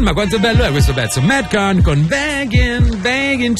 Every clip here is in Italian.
Ma quanto bello è questo pezzo? Madcon con Begging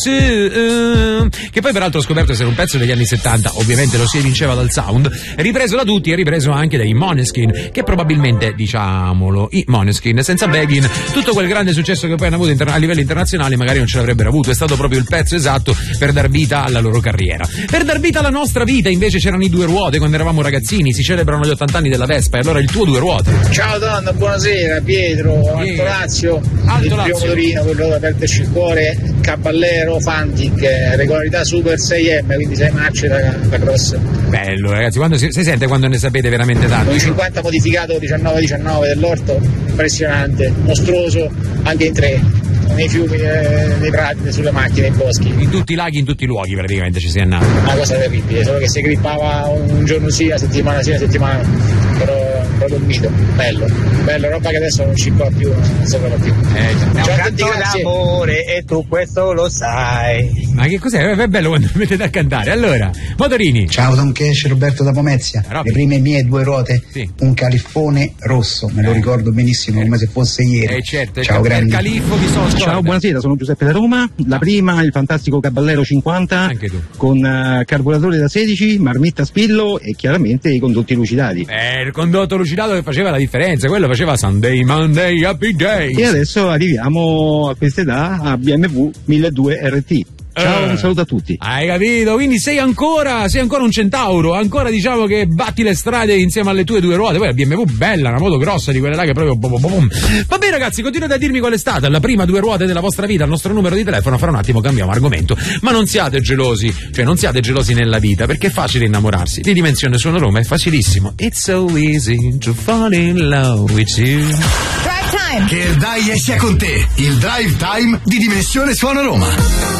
to, che poi peraltro ho scoperto essere un pezzo degli anni 70, ovviamente lo si evinceva dal sound, ripreso da tutti e ripreso anche dai Måneskin, che probabilmente, diciamolo, i Måneskin senza Begging tutto quel grande successo che poi hanno avuto a livello internazionale magari non ce l'avrebbero avuto. È stato proprio il pezzo esatto per dar vita alla loro carriera, per dar vita alla nostra vita. Invece c'erano i due ruote quando eravamo ragazzini, si celebrano gli 80 anni della Vespa e allora il tuo due ruote. Ciao donna, buonasera, Pietro, Alto Lazio, il primo motorino, quello da perderci il cuore, Caballero, Fantic, regolarità super 6M, quindi 6 marce da cross. Bello ragazzi, quando si sente quando ne sapete veramente tanto. Con i 50 modificato 19-19 dell'Orto, impressionante, mostruoso, anche in 3. Nei fiumi, nei prati, sulle macchine, nei boschi. In tutti i laghi, in tutti i luoghi praticamente ci si è andato. Una cosa terribile, solo che si grippava un giorno sì, una settimana sì, una settimana no. Però proprio un mito, bello, roba che adesso non ci può più, non si trova più. Ciao a tutti, grazie. D'amore e tu questo lo sai. Ma che cos'è? È bello quando mi mettete a cantare. Allora, motorini. Ciao Don Cash, Roberto da Pomezia. Le prime mie due ruote, sì. Un califfone rosso, me lo ricordo benissimo come se fosse ieri. Certo, ciao grandi. Califfo vi sono. Ciao, buonasera, sono Giuseppe da Roma. La prima, il fantastico Caballero 50. Anche tu. Con carburatore da 16, marmitta a spillo e chiaramente i condotti lucidati. Il condotto lucidato che faceva la differenza, quello faceva Sunday, Monday, Happy Day. E adesso arriviamo a quest'età a BMW 1200 RT. Ciao, un saluto a tutti. Hai capito? Quindi sei ancora un centauro, ancora diciamo che batti le strade insieme alle tue due ruote. Poi la BMW bella, una moto grossa di quelle là che proprio boom. Va bene ragazzi, continuate a dirmi qual è stata la prima due ruote della vostra vita, il nostro numero di telefono, fra un attimo cambiamo argomento. Ma non siate gelosi, cioè non siate gelosi nella vita, perché è facile innamorarsi. Di Dimensione Suono Roma è facilissimo. It's so easy to fall in love with you. Drive Time. Che il dai sia con te, il Drive Time di Dimensione Suono Roma.